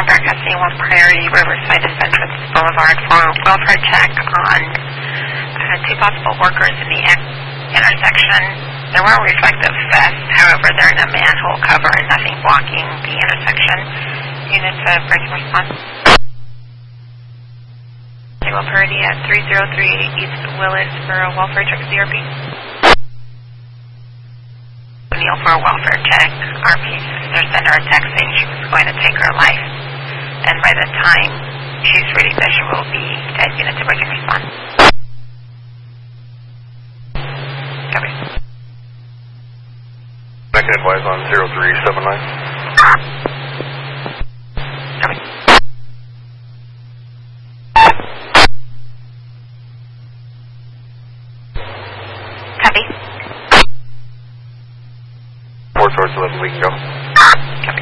Broadcasting 1 Prairie, Riverside to Central Boulevard for a welfare check on 2 possible workers in the intersection. There were reflective vests, however, they're in a manhole cover and nothing blocking the intersection. Units break and response. Signal Parity at 303 East Willis for a welfare check, CRP. O'Neill for a welfare check. RP sister sent her a text saying she was going to take her life. And by the time she's reading this, she will be dead. Units break and response. Copy. I can advise on 0379. Copy. Copy. 4 towards 11, we can go. Copy.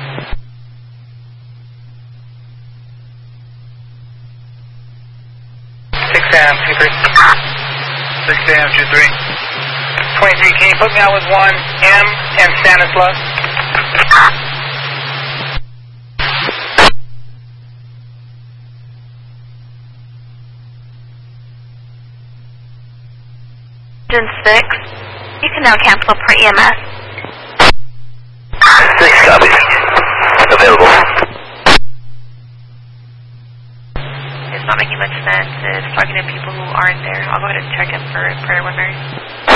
AM 23. 6 AM 23. 23, can you put me out with 1M and Stanislaus? Engine 6, you can now cancel per EMS. 6 copies. Available. It's not making much sense. It's talking to people who aren't there. I'll go ahead and check in for Prairie 1 Mary.